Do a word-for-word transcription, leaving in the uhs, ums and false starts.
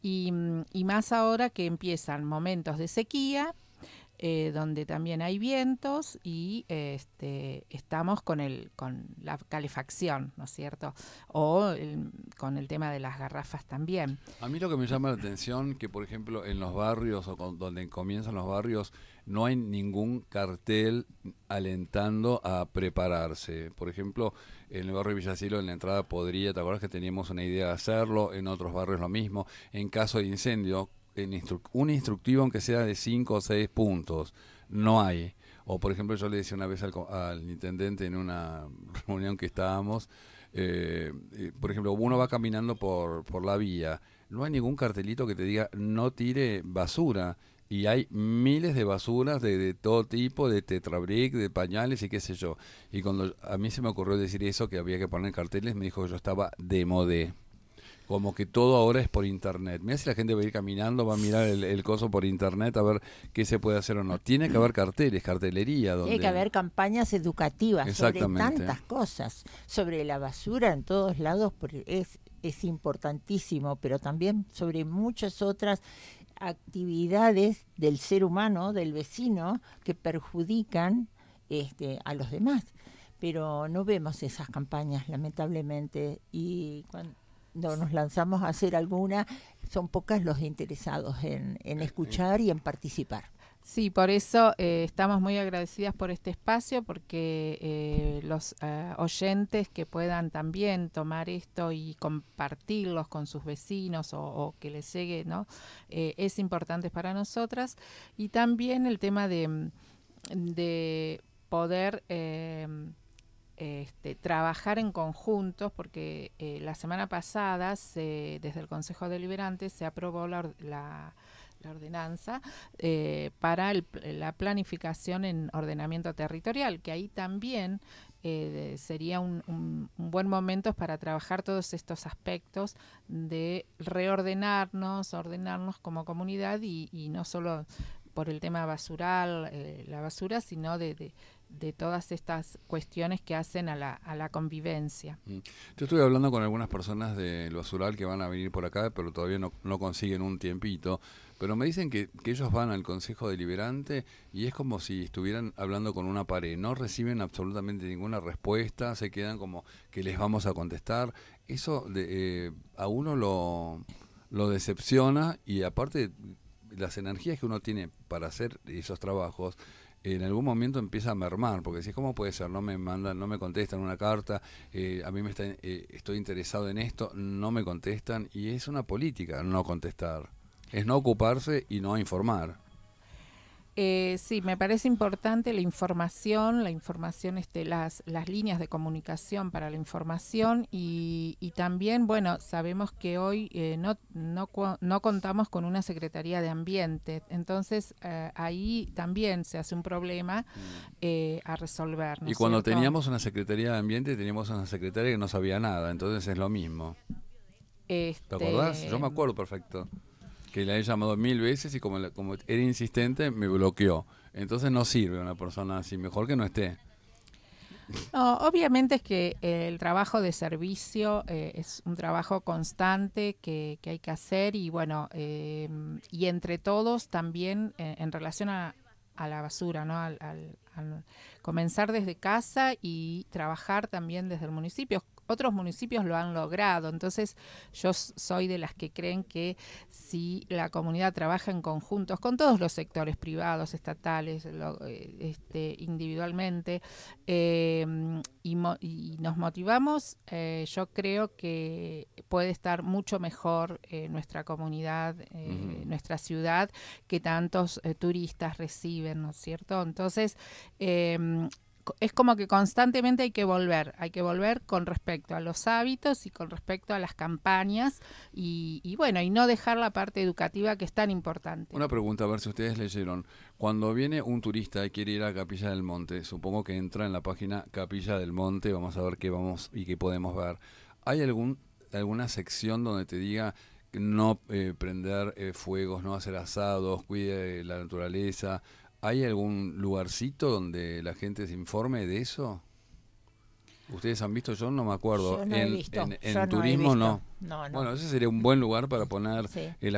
Y, y más ahora que empiezan momentos de sequía, eh, donde también hay vientos y este, estamos con, el, con la calefacción, ¿no es cierto? O el, con el tema de las garrafas también. A mí lo que me llama la atención que, por ejemplo, en los barrios o con- donde comienzan los barrios, no hay ningún cartel alentando a prepararse. Por ejemplo, en el barrio de Villasielo, en la entrada podría, ¿te acuerdas que teníamos una idea de hacerlo? En otros barrios lo mismo. En caso de incendio, en instru- un instructivo, aunque sea de cinco o seis puntos, no hay. O, por ejemplo, yo le decía una vez al, co- al intendente en una reunión que estábamos, eh, eh, por ejemplo, uno va caminando por, por la vía, no hay ningún cartelito que te diga no tire basura. Y hay miles de basuras de, de todo tipo, de tetrabric, de pañales y qué sé yo. Y cuando a mí se me ocurrió decir eso, que había que poner carteles, me dijo que yo estaba de modé. Como que todo ahora es por internet. Mira si la gente va a ir caminando, va a mirar el, el coso por internet a ver qué se puede hacer o no. Tiene que haber carteles, cartelería, Tiene que donde... haber campañas educativas sobre Exactamente. tantas cosas, sobre la basura en todos lados, porque es, es importantísimo, pero también sobre muchas otras actividades del ser humano, del vecino, que perjudican este, a los demás. Pero no vemos esas campañas, lamentablemente, y cuando nos lanzamos a hacer alguna, son pocas los interesados en, en Eh, eh, escuchar y en participar. Sí, por eso eh, estamos muy agradecidas por este espacio, porque eh, los eh, oyentes que puedan también tomar esto y compartirlos con sus vecinos o, o que les llegue, ¿no? Eh, es importante para nosotras. Y también el tema de, de poder eh, este, trabajar en conjuntos, porque eh, la semana pasada se, desde el Consejo Deliberante se aprobó la, la la ordenanza eh, para el, la planificación en ordenamiento territorial, que ahí también eh, sería un, un, un buen momento para trabajar todos estos aspectos de reordenarnos, ordenarnos como comunidad y, y no solo por el tema basural, eh, la basura, sino de, de, de todas estas cuestiones que hacen a la, a la convivencia. Mm. Yo estuve hablando con algunas personas del basural que van a venir por acá, pero todavía no, no consiguen un tiempito. Pero me dicen que, que ellos van al Consejo Deliberante y es como si estuvieran hablando con una pared. No reciben absolutamente ninguna respuesta, se quedan como que les vamos a contestar. Eso de, eh, a uno lo, lo decepciona y aparte las energías que uno tiene para hacer esos trabajos en algún momento empieza a mermar, porque si ¿cómo puede ser? No me mandan, no me contestan una carta, eh, a mí me está, eh, estoy interesado en esto, no me contestan, y es una política no contestar, es no ocuparse y no informar. Eh, sí, me parece importante la información, la información, este, las, las líneas de comunicación para la información y, y también, bueno, sabemos que hoy eh, no, no, no contamos con una Secretaría de Ambiente, entonces eh, ahí también se hace un problema Mm. eh, a resolver, ¿no Y es cuando cierto? teníamos una Secretaría de Ambiente, teníamos una secretaria que no sabía nada, entonces es lo mismo. ¿Te acordás? Yo Este, me acuerdo perfecto. Que la he llamado mil veces y como, la- como era insistente, me bloqueó. Entonces no sirve una persona así, mejor que no esté. No, obviamente es que eh, el trabajo de servicio eh, es un trabajo constante que, que hay que hacer y bueno, eh, y entre todos también eh, en relación a, a la basura, ¿no? Al, al, al comenzar desde casa y trabajar también desde el municipio. Otros municipios lo han logrado, entonces yo soy de las que creen que si la comunidad trabaja en conjuntos con todos los sectores privados, estatales, lo, eh, este, individualmente, eh, y, mo y, nos motivamos, eh, yo creo que puede estar mucho mejor eh, nuestra comunidad, eh, Ujú. nuestra ciudad, que tantos eh, turistas reciben, ¿no es cierto? Entonces, eh, es como que constantemente hay que volver, hay que volver con respecto a los hábitos y con respecto a las campañas y, y bueno, y no dejar la parte educativa que es tan importante. Una pregunta, a ver si ustedes leyeron. Cuando viene un turista y quiere ir a Capilla del Monte, supongo que entra en la página Capilla del Monte, vamos a ver qué vamos y qué podemos ver. ¿Hay algún alguna sección donde te diga no eh, prender eh, fuegos, no hacer asados, cuide la naturaleza? ¿Hay algún lugarcito donde la gente se informe de eso? ¿Ustedes han visto? Yo no me acuerdo. Yo no he En, visto, en, yo en no he turismo visto. no. No, no. Bueno, ese sería un buen lugar para poner Sí. el